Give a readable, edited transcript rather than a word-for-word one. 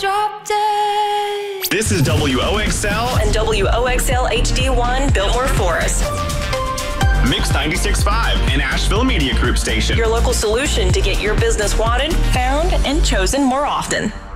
drop dead. This is WOXL and WOXL HD1 Biltmore Forest. Mix 96.5, an Asheville Media Group station. Your local solution to get your business wanted, found, and chosen more often.